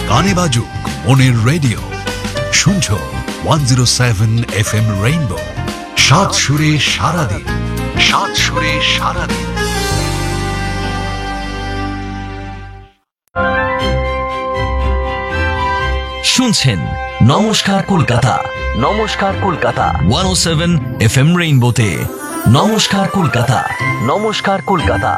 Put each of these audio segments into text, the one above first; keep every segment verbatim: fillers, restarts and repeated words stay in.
গানে বাজুক মনের রেডিও, শুনছো one zero seven F M rainbow. সাত সুরে সারাদিন, সাত সুরে সারাদিন। শুনছেন নমস্কার কলকাতা, নমস্কার কলকাতা ওয়ান ও সেভেন এফ এম রেইনবোতে। নমস্কার কলকাতা, নমস্কার কলকাতা।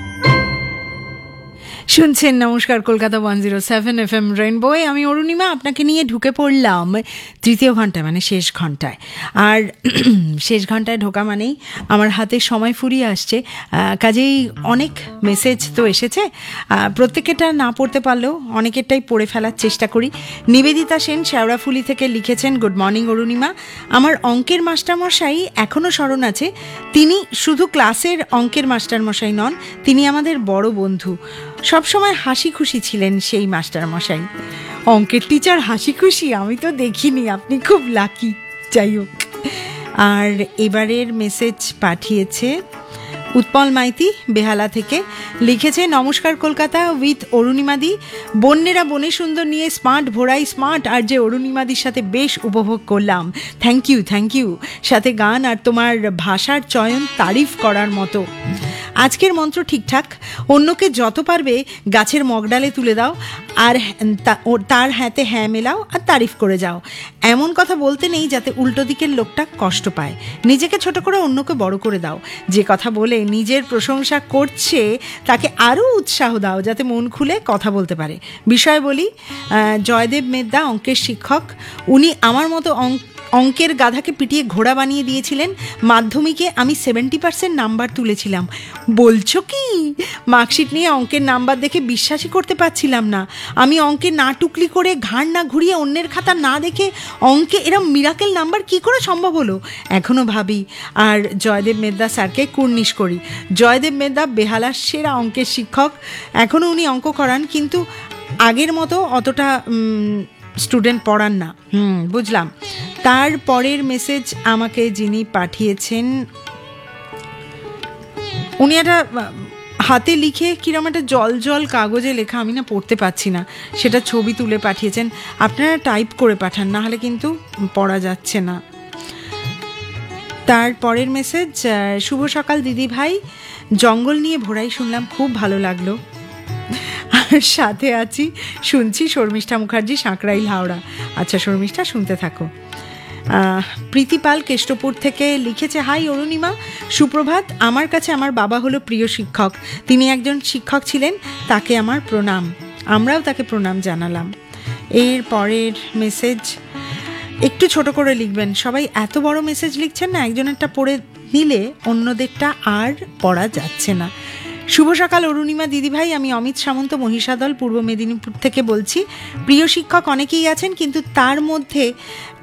শুনছেন নমস্কার Kolkata one zero seven F M রেইনবোয়। আমি অরুণিমা আপনাকে নিয়ে ঢুকে পড়লাম তৃতীয় ঘন্টায়, মানে শেষ ঘন্টায়। আর শেষ ঘন্টায় ঢোকা মানেই আমার হাতে সময় ফুরিয়ে আসছে, কাজেই অনেক মেসেজ তো এসেছে, প্রত্যেকেরটা না পড়তে পারলেও অনেকেরটাই পড়ে ফেলার চেষ্টা করি। নিবেদিতা সেন শেওড়াফুলি থেকে লিখেছেন, গুড মর্নিং অরুণিমা। আমার অঙ্কের মাস্টারমশাই এখনও স্মরণ আছে। তিনি শুধু ক্লাসের অঙ্কের মাস্টারমশাই নন, তিনি আমাদের বড় বন্ধু। সবসময় হাসি খুশি ছিলেন সেই মাস্টারমশাই। অঙ্কের টিচার হাসি খুশি আমি তো দেখিনি, আপনি খুব লাকি। যাই হোক, আর এবারের মেসেজ পাঠিয়েছে উৎপল মাইতি বেহালা থেকে, লিখেছে, নমস্কার কলকাতা উইথ অরুণিমাদি। বন্যেরা বনে সুন্দর নিয়ে স্মার্ট ভোরাই স্মার্ট, আর যে অরুণিমাদির সাথে বেশ উপভোগ করলাম। Thank you thank you. সাথে গান আর তোমার ভাষার চয়ন তারিফ করার মতো। আজকের মন্ত্র ঠিকঠাক, অন্যকে যত পারবে গাছের মগডালে তুলে দাও, আর তার হ্যাঁতে হ্যাঁ মেলাও আর তারিফ করে যাও। এমন কথা বলতে নেই যাতে উল্টো দিকের লোকটা কষ্ট পায়। নিজেকে ছোট করে অন্যকে বড় করে দাও। যে কথা বলে নিজের প্রশংসা করছে তাকে আরও উৎসাহ দাও, যাতে মন খুলে কথা বলতে পারে। বিষয় বলি, জয়দেব মেদ্দা অঙ্কের শিক্ষক, উনি আমার মতো অঙ্ক অঙ্কের গাধাকে পিটিয়ে ঘোড়া বানিয়ে দিয়েছিলেন। মাধ্যমিকে আমি সেভেন্টি পার্সেন্ট নাম্বার তুলেছিলাম। বলছো কি? মার্কশিট নিয়ে অঙ্কের নাম্বার দেখে বিশ্বাসই করতে পারছিলাম না। আমি অঙ্কে না টুকলি করে ঘাড় না ঘুরিয়ে অন্যের খাতা না দেখে অঙ্কে এরম মিরাকেল নাম্বার কি করে সম্ভব হলো এখনও ভাবি। আর জয়দেব মেদ্দা স্যারকে কুর্নিশ করি। জয়দেব মেদ্দা বেহালার সেরা অঙ্কের শিক্ষক, এখনও উনি অঙ্ক করান, কিন্তু আগের মতো অতটা স্টুডেন্ট পড়ান না। হুম বুঝলাম। তার পরের মেসেজ আমাকে যিনি পাঠিয়েছেন, উনি একটা হাতে লিখে কিরম একটা জল জল কাগজে লেখা, আমি না পড়তে পারছি না, সেটা ছবি তুলে পাঠিয়েছেন। আপনারা টাইপ করে পাঠান, না হলে কিন্তু পড়া যাচ্ছে না। তার পরের মেসেজ, শুভ সকাল দিদি ভাই, জঙ্গল নিয়ে ভোরাই শুনলাম, খুব ভালো লাগলো। আর সাথে আছি, শুনছি শর্মিষ্ঠা মুখার্জি, সাঁকরাইল হাওড়া। আচ্ছা শর্মিষ্ঠা, শুনতে থাকো। প্রীতিপাল কেষ্টপুর থেকে লিখেছে, হাই অরুণিমা, সুপ্রভাত। আমার কাছে আমার বাবা হলো প্রিয় শিক্ষক। তিনি একজন শিক্ষক ছিলেন, তাকে আমার প্রণাম। আমরাও তাকে প্রণাম জানালাম। এর পরের মেসেজ একটু ছোট করে লিখবেন, সবাই এত বড় মেসেজ লিখছেন না, একজনেরটা পড়ে নিলে অন্যদেরটা আর পড়া যাচ্ছে না। শুভ সকাল অরুণিমা দিদিভাই, আমি অমিত সামন্ত মহিষাদল পূর্ব মেদিনীপুর থেকে বলছি। প্রিয় শিক্ষক অনেকেই আছেন, কিন্তু তার মধ্যে